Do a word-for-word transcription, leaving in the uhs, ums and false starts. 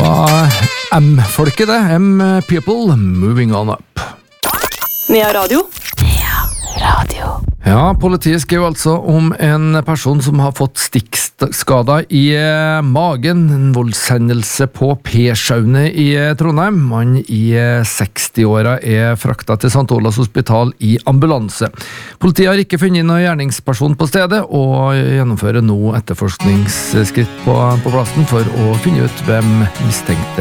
var M-folket det, M-people, moving on up. Nea Radio. Nea Radio. Ja, politiet skrev altså om en person som har fått stikkskader i magen, en voldshendelse på Persjøene i Trondheim. Mann i seksti-åra er fraktet til Sankt Olavs hospital i ambulanse. Politiet har ikke funnet noen gjerningsperson på stedet, og gjennomfører nå etterforskningsskritt på, på plassen for å finne ut hvem mistenkte